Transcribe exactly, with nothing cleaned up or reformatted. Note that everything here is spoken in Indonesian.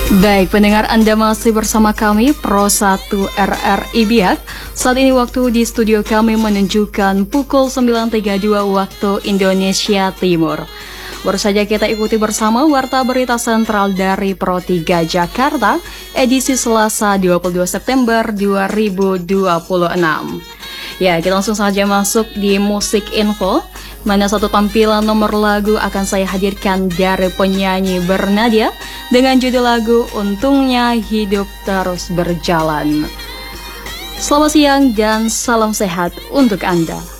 Baik, pendengar, Anda masih bersama kami Pro satu R R I Biak. Saat ini waktu di studio kami menunjukkan pukul sembilan tiga puluh dua waktu Indonesia Timur. Baru saja kita ikuti bersama Warta Berita Sentral dari Pro tiga Jakarta, edisi Selasa dua puluh dua September dua ribu dua puluh enam. Ya, kita langsung saja masuk di Musik Info. Mana satu tampilan nomor lagu akan saya hadirkan dari penyanyi Bernadia dengan judul lagu Untungnya Hidup Terus Berjalan. Selamat siang dan salam sehat untuk Anda.